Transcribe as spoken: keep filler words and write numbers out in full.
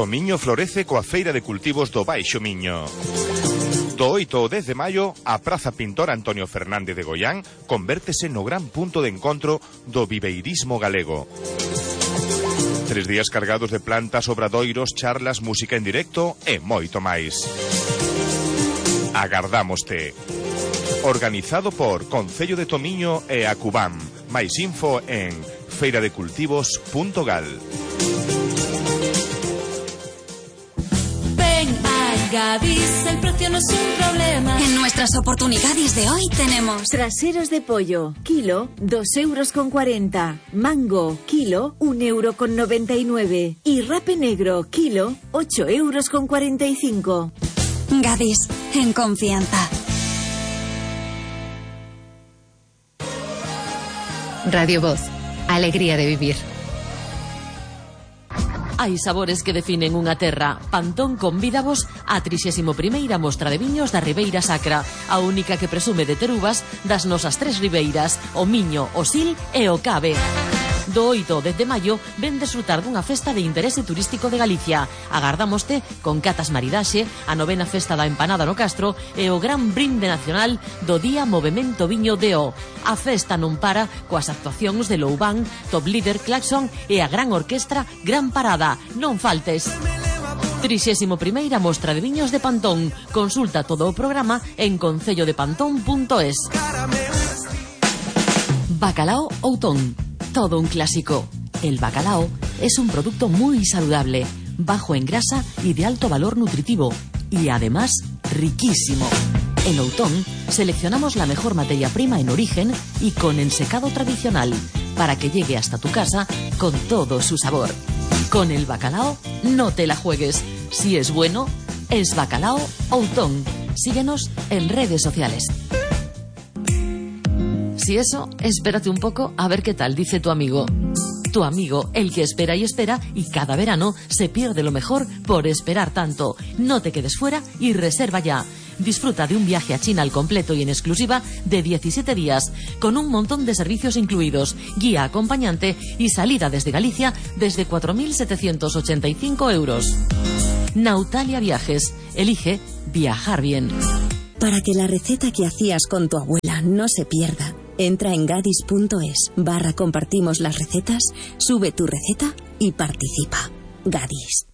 Tomiño florece coa Feira de Cultivos do Baixo Miño. Do oito ao dez de maio, a Praza Pintor Antonio Fernández de Goián convértese no gran punto de encontro do viveirismo galego. Tres días cargados de plantas, obradoiros, charlas, música en directo e moito máis. Agardámoste. Organizado por Concello de Tomiño e Acubam. Máis info en feira de cultivos punto gal. Gadis, el precio no es un problema. En nuestras oportunidades de hoy tenemos traseros de pollo, kilo, dos euros con cuarenta. Mango, kilo, un euro con noventa y nueve. Y rape negro, kilo, ocho euros con cuarenta y cinco. Gadis, en confianza. Radio Voz, alegría de vivir. Hai sabores que definen unha terra. Pantón convídavos á trixésima primeira mostra de viños da Ribeira Sacra, a única que presume de ter uvas das nosas tres ribeiras, o Miño, o Sil e o Cave. Do oito ao dez de maio ven desfrutar dunha festa de interese turístico de Galicia. Agardámoste con catas maridaxe, a novena festa da empanada no Castro e o gran brinde nacional do Día Movemento Viño de O. A festa non para coas actuacións de Loubán, Top Líder, Claxon e a gran orquestra Gran Parada. Non faltes. trixésima primeira mostra de viños de Pantón. Consulta todo o programa en concello de pantón punto es. Bacalao Outón. Todo un clásico. El bacalao es un producto muy saludable, bajo en grasa y de alto valor nutritivo, y además riquísimo. En Outón seleccionamos la mejor materia prima en origen y con ensecado tradicional, para que llegue hasta tu casa con todo su sabor. Con el bacalao no te la juegues. Si es bueno, es Bacalao Outón. Síguenos en redes sociales. Si eso, espérate un poco a ver qué tal dice tu amigo. Tu amigo, el que espera y espera, y cada verano se pierde lo mejor por esperar tanto. No te quedes fuera y reserva ya. Disfruta de un viaje a China al completo y en exclusiva de diecisiete días, con un montón de servicios incluidos, guía acompañante y salida desde Galicia desde cuatro mil setecientos ochenta y cinco euros. Nautalia Viajes. Elige viajar bien. Para que la receta que hacías con tu abuela no se pierda, entra en gadis punto es barra compartimos las recetas, sube tu receta y participa. Gadis.